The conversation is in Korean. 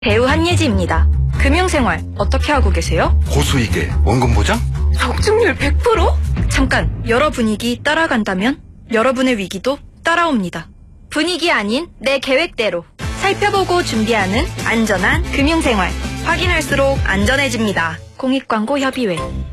배우 한예지입니다. 금융생활 어떻게 하고 계세요? 고수익에 원금 보장? 적중률 100%? 잠깐, 여러 분위기 따라간다면 여러분의 위기도 따라옵니다. 분위기 아닌 내 계획대로 살펴보고 준비하는 안전한 금융생활. 확인할수록 안전해집니다. 공익광고협의회.